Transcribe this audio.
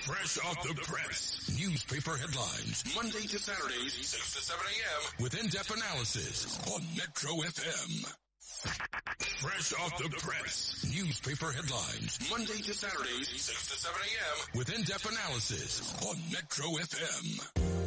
Fresh off the press. Newspaper headlines. Monday to Saturdays, 6 to 7 a.m. with in-depth analysis on Metro FM. Fresh off the press. Newspaper headlines. Monday to Saturdays, 6 to 7 a.m. with in-depth analysis on Metro FM.